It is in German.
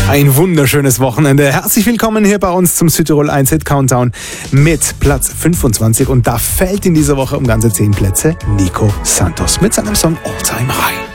Ein wunderschönes Wochenende. Herzlich willkommen hier bei uns zum Südtirol 1 Hit Countdown mit Platz 25. Und da fällt in dieser Woche um ganze 10 Plätze Nico Santos mit seinem Song All Time High.